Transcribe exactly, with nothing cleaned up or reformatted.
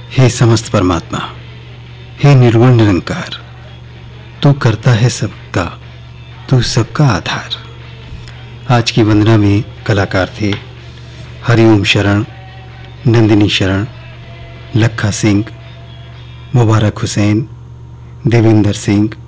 हे समस्त परमात्मा, हे निर्गुण निरंकार, तू करता है सबका, तू सबका आधार। आज की वंदना में कलाकार थे हरिओम शरण, नंदिनी शरण, लखा सिंह, मुबारक हुसैन, देवेंद्र सिंह,